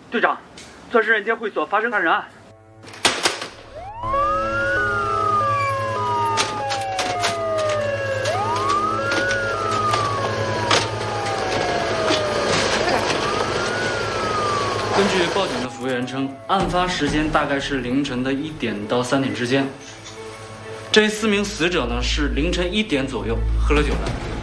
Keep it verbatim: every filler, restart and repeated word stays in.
队长，钻石人间会所发生杀人案。 根据报警的服务员称，案发时间大概是凌晨的一点到三点之间。这四名死者呢是凌晨一点左右喝了酒的。